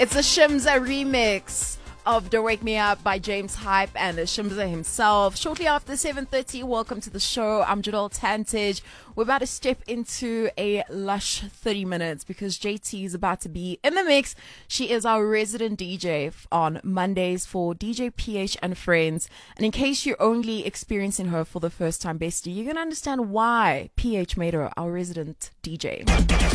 It's a Shimza remix of Don't Wake Me Up by James Hype and Shimza himself. Shortly after 7:30, welcome to the show. I'm Jadal Tantage. We're about to step into a lush 30 minutes because JT is about to be in the mix. She is our resident DJ on Mondays for DJ PH and Friends. And in case you're only experiencing her for the first time, bestie, you're going to understand why PH made her our resident DJ.